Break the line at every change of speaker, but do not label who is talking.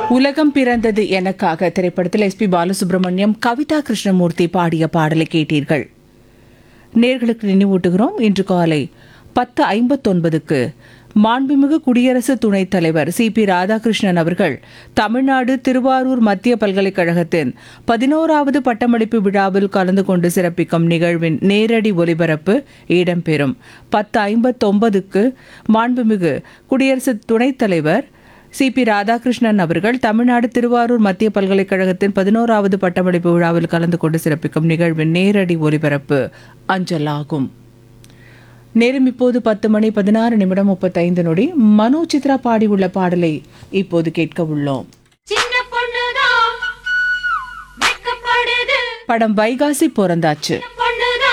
உலகம் பிறந்தது எனக்காக திரைப்படத்தில் எஸ்பி பாலசுப்ரமணியம், கவிதா கிருஷ்ணமூர்த்தி பாடிய பாடலை கேட்டீர்கள். நேர்களுக்கு நினைவூட்டுகிறோம், இன்று காலை 10:59க்கு மாண்புமிகு குடியரசு துணைத் தலைவர் சி.பி. ராதாகிருஷ்ணன் அவர்கள் தமிழ்நாடு திருவாரூர் மத்திய பல்கலைக்கழகத்தின் 11வது பட்டமளிப்பு விழாவில் கலந்து கொண்டு சிறப்பிக்கும் நிகழ்வின் நேரடி ஒலிபரப்பு இடம்பெறும். 10:59க்கு மாண்புமிகு குடியரசு துணைத் தலைவர் சி.பி. ராதாகிருஷ்ணன் அவர்கள் தமிழ்நாடு திருவாரூர் மத்திய பல்கலைக்கழகத்தின் 11வது பட்டமளிப்பு விழாவில் கலந்து கொண்டு சிறப்பிக்கும் நிகழ்வின் நேரடி ஒலிபரப்பு அஞ்சலாகும். நேரம் இப்போது 10:16:35. மனோ சித்ரா பாடியுள்ள பாடலை இப்போது கேட்க உள்ளோம். படம் வைகாசி பிறந்தாச்சு.